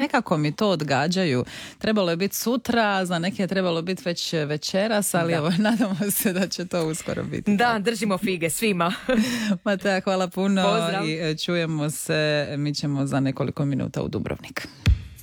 nekako mi to odgađaju. Trebalo je biti sutra, za neke je trebalo biti već večeras, ali evo, nadamo se da će to uskoro biti. Da, držimo fige svima. Matea, hvala puno. Pozdrav. I čujemo se, mi ćemo za nekoliko minuta u Dubrovnik.